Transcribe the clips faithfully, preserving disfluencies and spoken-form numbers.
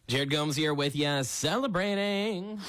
Jared Gomes here with you, celebrating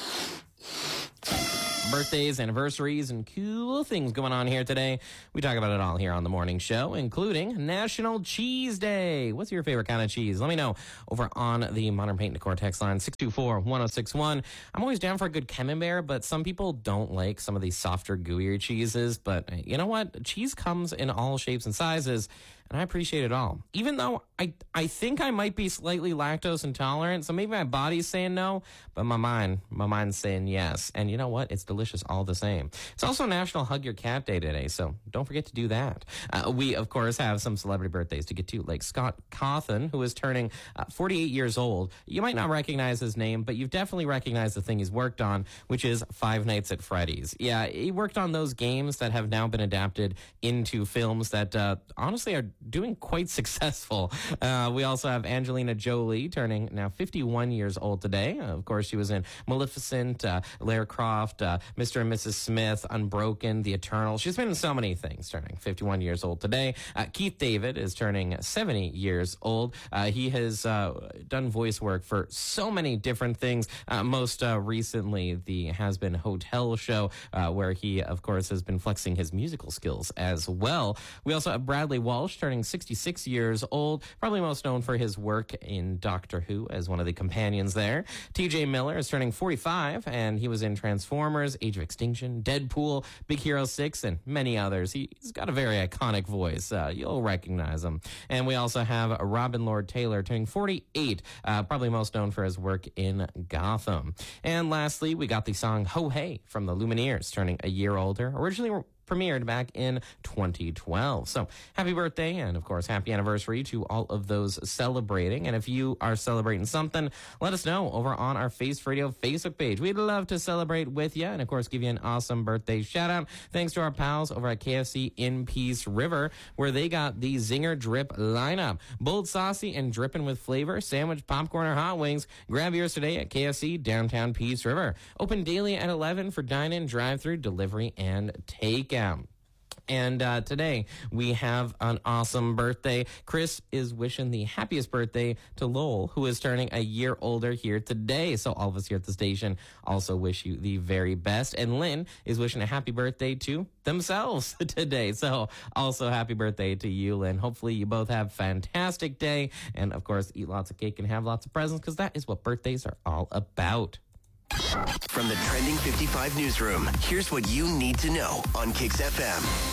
birthdays, anniversaries, and cool things going on here today. We talk about it all here on the morning show, including National Cheese Day. What's your favorite kind of cheese? Let me know over on the Modern Paint and Decor text line, six two four, one oh six one. I'm always down for a good camembert, but some people don't like some of these softer, gooier cheeses. But you know what? Cheese comes in all shapes and sizes, and I appreciate it all. Even though I, I think I might be slightly lactose intolerant, so maybe my body's saying no, but my mind, my mind's saying yes. And you know what? It's delicious all the same. It's also National Hug Your Cat Day today, so don't forget to do that. Uh, we, of course, have some celebrity birthdays to get to, like Scott Cawthon, who is turning uh, forty-eight years old. You might not recognize his name, but you've definitely recognized the thing he's worked on, which is Five Nights at Freddy's. Yeah, he worked on those games that have now been adapted into films that uh, honestly are doing quite successful. Uh, we also have Angelina Jolie turning now fifty-one years old today. Uh, of course, she was in Maleficent, uh, Lara Croft, uh, Mister and Missus Smith, Unbroken, The Eternal. She's been in so many things, turning fifty-one years old today. Uh, Keith David is turning seventy years old. Uh, he has uh, done voice work for so many different things. Uh, most uh, recently, the Has Been Hotel show, uh, where he, of course, has been flexing his musical skills as well. We also have Bradley Walsh turning sixty-six years old, probably most known for his work in Doctor Who as one of the companions there. T J Miller is turning forty-five, and he was in Transformers, Age of Extinction, Deadpool, Big Hero six, and many others. He, he's got a very iconic voice. Uh, you'll recognize him. And we also have Robin Lord Taylor turning forty-eight, uh, probably most known for his work in Gotham. And lastly, we got the song Ho Hey from the Lumineers, turning a year older. Originally premiered back in twenty twelve. So happy birthday, and of course happy anniversary to all of those celebrating. And if you are celebrating something, let us know over on our Face Radio Facebook page. We'd love to celebrate with you, and of course give you an awesome birthday shout out. Thanks to our pals over at K F C in Peace River, where they got the Zinger Drip lineup. Bold, saucy, and dripping with flavor, sandwich, popcorn, or hot wings. Grab yours today at K F C downtown Peace River. Open daily at eleven for dine-in, drive-through, delivery, and takeout. And uh, today we have an awesome birthday. Chris is wishing the happiest birthday to Lowell, who is turning a year older here today. So all of us here at the station also wish you the very best. And Lynn is wishing a happy birthday to themselves today. So also happy birthday to you, Lynn. Hopefully you both have a fantastic day. And of course, eat lots of cake and have lots of presents, because that is what birthdays are all about. From the Trending fifty-five newsroom, here's what you need to know on Kicks F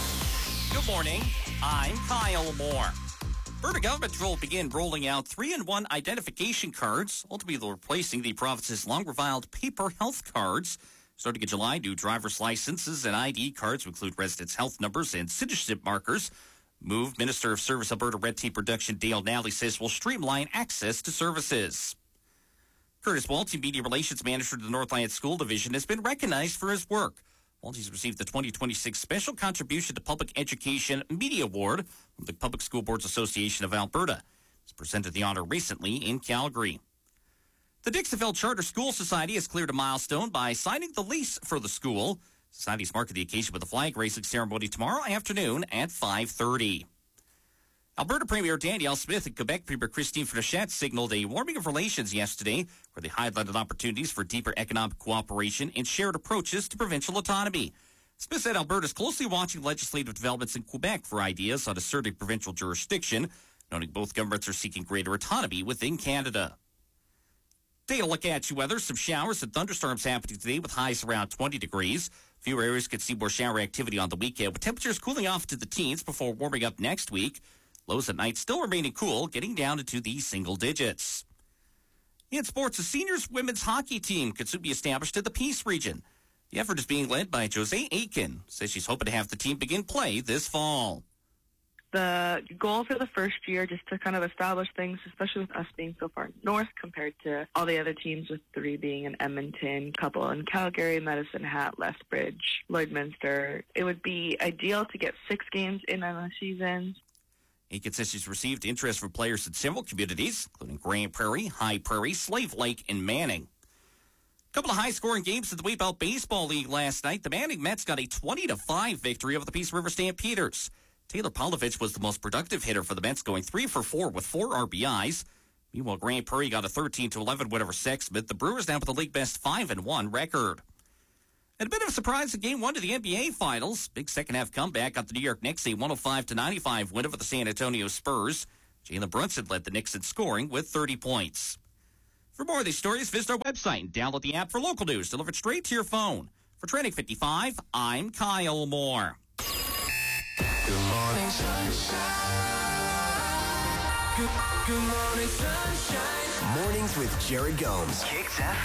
M. Good morning. I'm Kyle Moore. Alberta government will begin rolling out three in one identification cards, ultimately replacing the province's long-reviled paper health cards. Starting in July, new driver's licenses and I D cards will include residents' health numbers and citizenship markers. Move Minister of Service Alberta Red Tape Reduction Dale Nally says will streamline access to services. Curtis Walty, Media Relations Manager of the Northland School Division, has been recognized for his work. Walty's received the twenty twenty-six Special Contribution to Public Education Media Award from the Public School Boards Association of Alberta. He was presented the honor recently in Calgary. The Dixonville Charter School Society has cleared a milestone by signing the lease for the school. Society's marking the occasion with a flag raising ceremony tomorrow afternoon at five thirty. Alberta Premier Danielle Smith and Quebec Premier Christine Fréchette signaled a warming of relations yesterday, where they highlighted opportunities for deeper economic cooperation and shared approaches to provincial autonomy. Smith said Alberta is closely watching legislative developments in Quebec for ideas on asserting provincial jurisdiction, noting both governments are seeking greater autonomy within Canada. Take a look at you weather. Some showers and thunderstorms happening today with highs around twenty degrees. Fewer areas could see more shower activity on the weekend, with temperatures cooling off to the teens before warming up next week. Lows at night still remaining cool, getting down into the single digits. In sports, the seniors women's hockey team could soon be established in the Peace region. The effort is being led by Jose Aiken. Says she's hoping to have the team begin play this fall. The goal for the first year, just to kind of establish things, especially with us being so far north compared to all the other teams, with three being in Edmonton, couple in Calgary, Medicine Hat, Lethbridge, Lloydminster. It would be ideal to get six games in on a season. Aiken says she's received interest from players in several communities, including Grand Prairie, High Prairie, Slave Lake, and Manning. A couple of high-scoring games in the Wave Out Baseball League last night. The Manning Mets got a twenty to five victory over the Peace River Stampeders. Taylor Polovich was the most productive hitter for the Mets, going three for four with four R B Is. Meanwhile, Grand Prairie got a thirteen to eleven win over Sexsmith. The Brewers now with the league best five and one record. And a bit of a surprise in Game one to the N B A Finals. Big second-half comeback got the New York Knicks a one oh five to ninety-five win over the San Antonio Spurs. Jalen Brunson led the Knicks in scoring with thirty points. For more of these stories, visit our website and download the app for local news delivered straight to your phone. For Trending fifty-five, I'm Kyle Moore. Good morning, sunshine. Good, good morning, sunshine. Mornings with Jared Gomes. Kicks F M.